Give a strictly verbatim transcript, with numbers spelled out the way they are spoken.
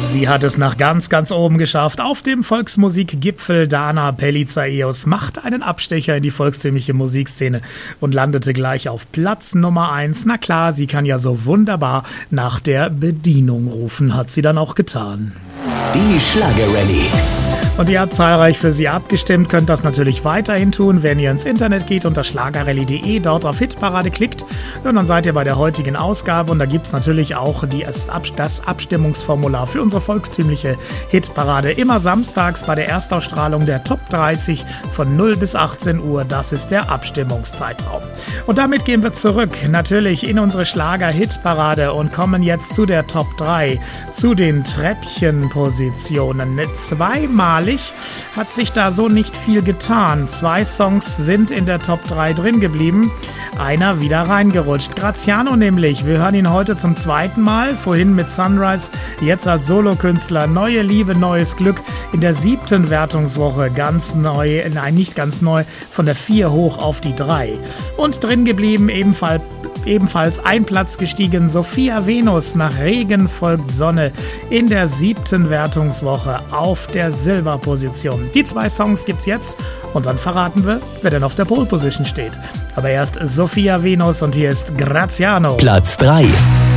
Sie hat es nach ganz, ganz oben geschafft. Auf dem Volksmusikgipfel Dana Pelizaeus macht einen Abstecher in die volkstümliche Musikszene und landete gleich auf Platz Nummer eins. Na klar, sie kann ja so wunderbar nach der Bedienung rufen, hat sie dann auch getan. Die Schlagerrallye. Und ihr habt zahlreich für sie abgestimmt, könnt das natürlich weiterhin tun, wenn ihr ins Internet geht unter schlagerrallye punkt de, dort auf Hitparade klickt. Und dann seid ihr bei der heutigen Ausgabe und da gibt es natürlich auch die, das Abstimmungsformular für unsere volkstümliche Hitparade. Immer samstags bei der Erstausstrahlung der Top dreißig von null bis achtzehn Uhr. Das ist der Abstimmungszeitraum. Und damit gehen wir zurück natürlich in unsere Schlager-Hitparade und kommen jetzt zu der Top drei, zu den Treppchenpositionen. Zweimal hat sich da so nicht viel getan. Zwei Songs sind in der Top drei drin geblieben. Einer wieder reingerutscht. Graziano nämlich. Wir hören ihn heute zum zweiten Mal. Vorhin mit Sunrise, jetzt als Solokünstler. Neue Liebe, neues Glück. In der siebten Wertungswoche ganz neu, nein, nicht ganz neu, von der vier hoch auf die drei. Und drin geblieben ebenfalls Ebenfalls ein Platz gestiegen, Sophia Venus, nach Regen folgt Sonne in der siebten Wertungswoche auf der Silberposition. Die zwei Songs gibt's jetzt und dann verraten wir, wer denn auf der Pole Position steht. Aber erst Sophia Venus und hier ist Graziano. Platz drei.